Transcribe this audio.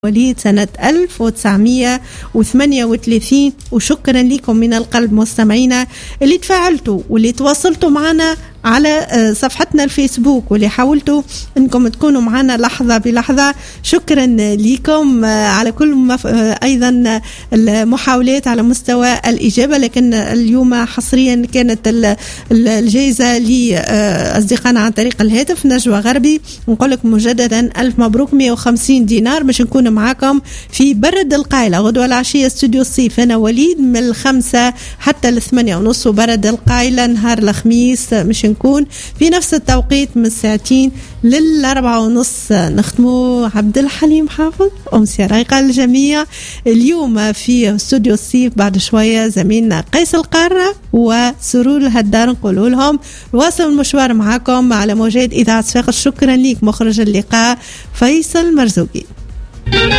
وليد سنة 1938. وشكرا لكم من القلب مستمعينا اللي تفاعلتوا واللي تواصلتوا معنا على صفحتنا الفيسبوك واللي حاولتوا انكم تكونوا معنا لحظة بلحظة. شكرا لكم على كل ايضا المحاولات على مستوى الإجابة، لكن اليوم حصريا كانت الجائزة لأصدقائنا عن طريق الهاتف. نجوى غربي نقول لكم مجددا ألف مبروك، 150 دينار باش نكون معاكم في برد القايلة غدوة العشية استوديو الصيف. أنا وليد من 5 حتى 8:30، وبرد القايلة نهار الخميس مش نكون في نفس التوقيت من 2 ل4:30. نختموا عبد الحليم حافظ أمسية رايقة للجميع. اليوم في استوديو الصيف بعد شوية زميلنا قيس القارة وسرور الهدار نقولوا لهم واصل المشوار معكم على موجات إذاعة صفاقس. شكرا لك مخرج اللقاء فيصل مرزوقي.